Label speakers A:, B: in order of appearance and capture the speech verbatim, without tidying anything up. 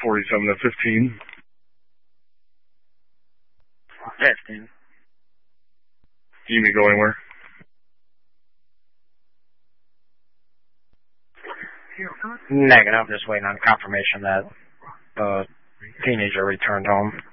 A: forty-seven to fifteen.
B: fifteen.
A: Do you need me to go anywhere?
B: Negative. I'm just waiting on confirmation that the teenager returned home.